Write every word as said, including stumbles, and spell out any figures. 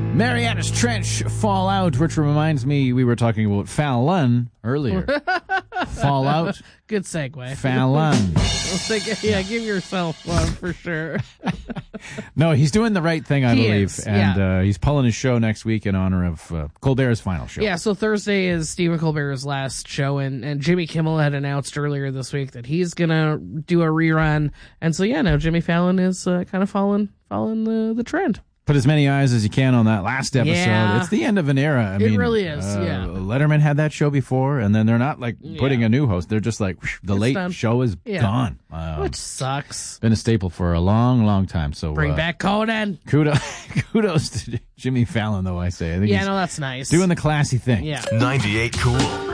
Marianas Trench, Fallout, which reminds me we were talking about Fallon earlier. Fallout. Good segue. Fallon. Like, yeah, give yourself one for sure. No, he's doing the right thing, I He believe. is, and yeah. uh, he's pulling his show next week in honor of uh, Colbert's final show. Yeah, so Thursday is Stephen Colbert's last show, and, and Jimmy Kimmel had announced earlier this week that he's going to do a rerun. And so, yeah, now Jimmy Fallon is uh, kind of following, following the, the trend. Put as many eyes as you can on that last episode. Yeah. It's the end of an era. I It mean, really is, uh, yeah. Letterman had that show before, and then they're not like putting Yeah. a new host. They're just like, whoosh, the It's late done. show is Yeah. gone. Um, Which sucks. been a staple for a long, long time. So Bring uh, back Conan. kudos, kudos to Jimmy Fallon, though, I say. I think Yeah, he's no, that's nice. doing the classy thing. Yeah. ninety-eight Cool.